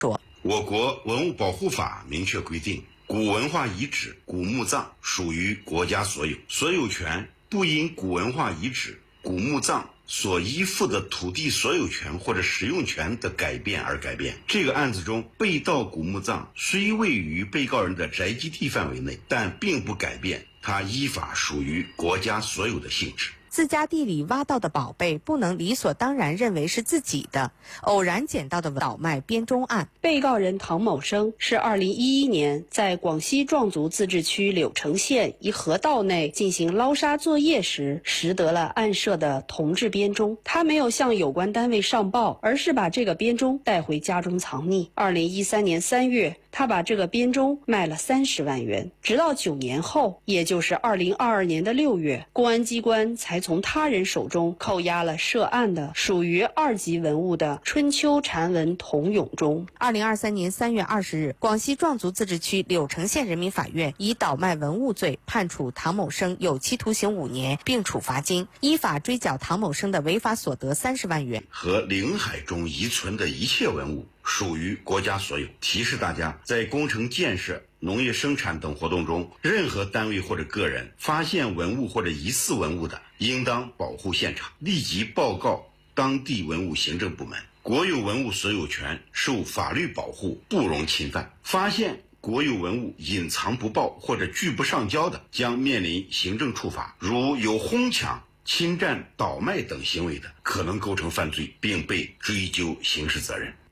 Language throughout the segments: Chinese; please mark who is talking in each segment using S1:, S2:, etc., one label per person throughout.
S1: 说，
S2: 我国文物保护法明确规定，古文化遗址、古墓葬属于国家所有，所有权不因古文化遗址、古墓葬所依附的土地所有权或者使用权的改变而改变。这个案子中，被盗古墓葬虽位于被告人的宅基地范围内，但并不改变它依法属于国家所有的性质。
S1: 自家地里挖到的宝贝不能理所当然认为是自己的。偶然捡到的倒卖编钟案，
S3: 被告人唐某生是2011年在广西壮族自治区柳城县一河道内进行捞沙作业时拾得了案涉的铜制编钟，他没有向有关单位上报，而是把这个编钟带回家中藏匿。2013年3月，他把这个编钟卖了30万元，直到9年后，也就是2022年的6月，公安机关才从他人手中扣押了涉案的属于2级文物的春秋禅文铜俑钟。
S1: 2023年3月20日，广西壮族自治区柳城县人民法院以倒卖文物罪判处唐某生有期徒刑5年，并处罚金，依法追缴唐某生的违法所得30万元。
S2: 和领海中遗存的一切文物属于国家所有。提示大家，在工程建设、农业生产等活动中，任何单位或者个人发现文物或者疑似文物的，应当保护现场，立即报告当地文物行政部门。国有文物所有权受法律保护，不容侵犯。发现国有文物隐藏不报或者拒不上交的，将面临行政处罚。如有哄抢、侵占、倒卖等行为的，可能构成犯罪，并被追究刑事责任。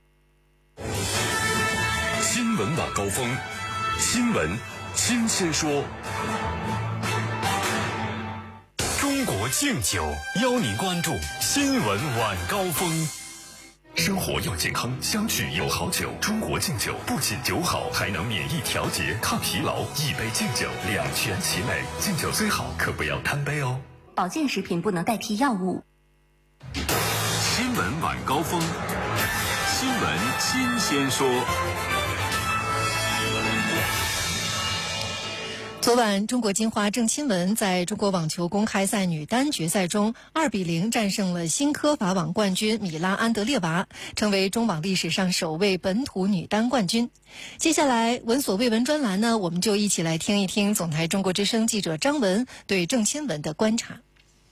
S4: 新闻晚高峰，新闻新鲜说。中国敬酒邀您关注新闻晚高峰。生活要健康，相聚有好酒。中国敬酒不仅酒好，还能免疫调节、抗疲劳。一杯敬酒，两全其美。敬酒最好，可不要贪杯哦。
S5: 保健食品不能代替药物。
S4: 新闻晚高峰，新闻新鲜说。
S6: 昨晚，中国金花郑钦文在中国网球公开赛女单决赛中2-0战胜了新科法网冠军米拉安德列娃，成为中网历史上首位本土女单冠军。接下来，闻所未闻专栏呢，我们就一起来听一听总台中国之声记者张文对郑钦文的观察。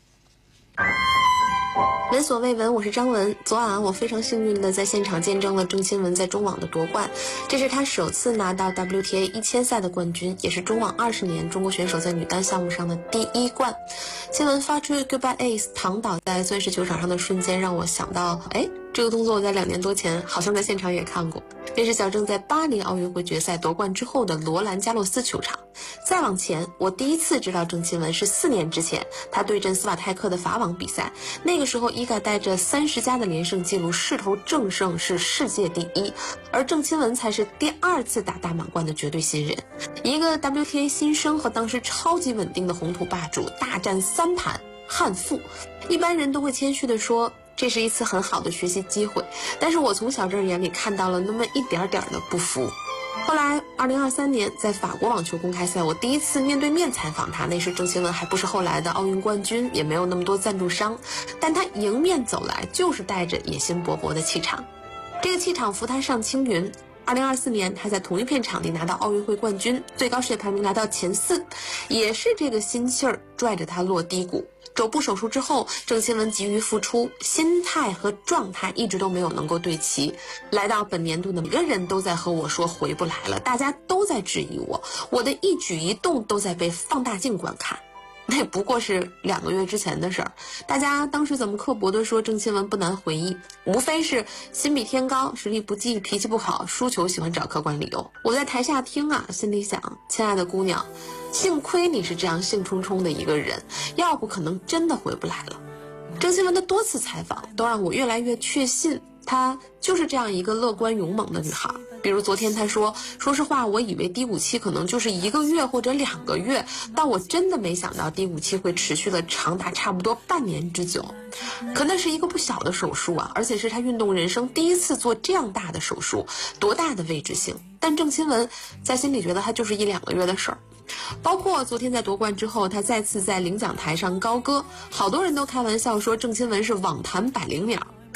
S7: 闻所未闻，我是张文。昨晚我非常幸运的在现场见证了郑钦文在中网的夺冠，这是她首次拿到 WTA 1000赛的冠军，也是中网20年中国选手在女单项目上的第1冠。钦文发出 Goodbye Ace 躺倒在钻石球场上的瞬间，让我想到，这个动作我在2年多前好像在现场也看过。这是小郑在巴黎奥运会决赛夺冠之后的罗兰加洛斯球场。再往前，我第一次知道郑钦文是4年之前，他对阵斯瓦泰克的法网比赛。那个时候，伊嘎带着30加的连胜记录势头正盛，是世界第一，而郑钦文才是第2次打大满贯的绝对新人。一个 WTA 新生和当时超级稳定的红土霸主大战3盘憾负。一般人都会谦虚地说，这是一次很好的学习机会，但是我从小郑眼里看到了那么一点点的不服。后来2023年在法国网球公开赛，我第一次面对面采访他，那时郑钦文还不是后来的奥运冠军，也没有那么多赞助商，但他迎面走来就是带着野心勃勃的气场，这个气场扶他上青云。2024年他在同一片场地拿到奥运会冠军，最高世界排名来到前4，也是这个心气儿拽着他落低谷。肘部手术之后，郑钦文急于复出，心态和状态一直都没有能够对齐。来到本年度的每个人都在和我说回不来了，大家都在质疑我的一举一动都在被放大镜观看。那不过是2个月之前的事儿，大家当时怎么刻薄的说郑钦文不难回忆，无非是心比天高，实力不济，脾气不好，输球喜欢找客观理由。我在台下听啊，心里想，亲爱的姑娘，幸亏你是这样兴冲冲的一个人，要不可能真的回不来了。郑钦文的多次采访都让我越来越确信，她就是这样一个乐观勇猛的女孩。比如昨天她说实话，我以为低谷期可能就是1个月或者2个月，但我真的没想到低谷期会持续了长达差不多半年之久。可那是一个不小的手术啊，而且是她运动人生第一次做这样大的手术，多大的未知性。但郑钦文在心里觉得她就是1-2个月的事儿。包括昨天在夺冠之后，他再次在领奖台上高歌，好多人都开玩笑说郑钦文是网坛百灵鸟，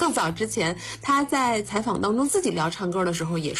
S7: 更早之前，他在采访当中自己聊唱歌的时候也